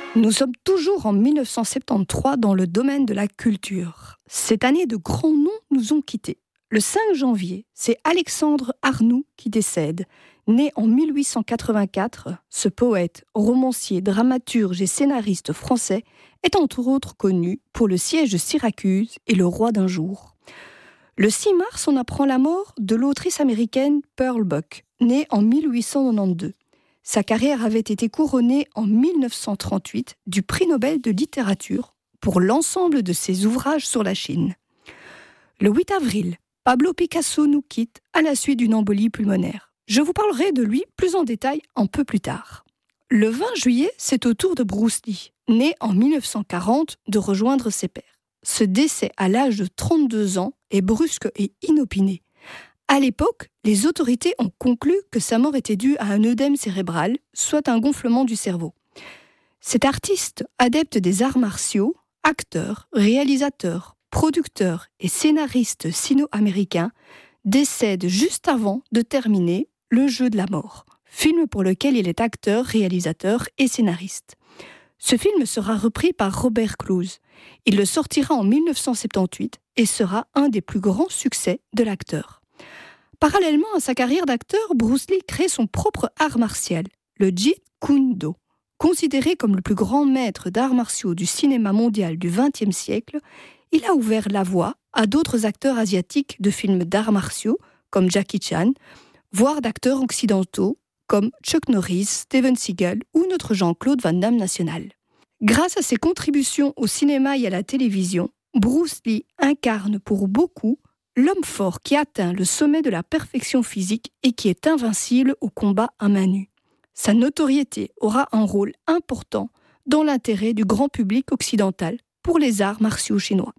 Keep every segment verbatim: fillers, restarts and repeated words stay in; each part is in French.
Nous sommes toujours en mille neuf cent soixante-treize dans le domaine de la culture. Cette année, de grands noms nous ont quittés. Le cinq janvier, c'est Alexandre Arnoux qui décède. Né en mille huit cent quatre-vingt-quatre, ce poète, romancier, dramaturge et scénariste français est entre autres connu pour Le siège de Syracuse et Le roi d'un jour. Le six mars, on apprend la mort de l'autrice américaine Pearl Buck, née en mille huit cent quatre-vingt-douze. Sa carrière avait été couronnée en mille neuf cent trente-huit du prix Nobel de littérature pour l'ensemble de ses ouvrages sur la Chine. Le huit avril, Pablo Picasso nous quitte à la suite d'une embolie pulmonaire. Je vous parlerai de lui plus en détail un peu plus tard. Le vingt juillet, c'est au tour de Bruce Lee, né en mille neuf cent quarante, de rejoindre ses pairs. Ce décès à l'âge de trente-deux ans est brusque et inopiné. À l'époque, les autorités ont conclu que sa mort était due à un œdème cérébral, soit un gonflement du cerveau. Cet artiste, adepte des arts martiaux, acteur, réalisateur, producteur et scénariste sino-américain, décède juste avant de terminer Le jeu de la mort, film pour lequel il est acteur, réalisateur et scénariste. Ce film sera repris par Robert Clouse. Il le sortira en mille neuf cent soixante-dix-huit et sera un des plus grands succès de l'acteur. Parallèlement à sa carrière d'acteur, Bruce Lee crée son propre art martial, le Jeet Kune Do. Considéré comme le plus grand maître d'arts martiaux du cinéma mondial du vingtième siècle, il a ouvert la voie à d'autres acteurs asiatiques de films d'arts martiaux, comme Jackie Chan, voire d'acteurs occidentaux, comme Chuck Norris, Steven Seagal ou notre Jean-Claude Van Damme national. Grâce à ses contributions au cinéma et à la télévision, Bruce Lee incarne pour beaucoup l'homme fort qui atteint le sommet de la perfection physique et qui est invincible au combat à main nue. Sa notoriété aura un rôle important dans l'intérêt du grand public occidental pour les arts martiaux chinois.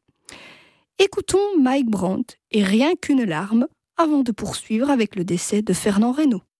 Écoutons Mike Brandt et Rien qu'une larme avant de poursuivre avec le décès de Fernand Reynaud.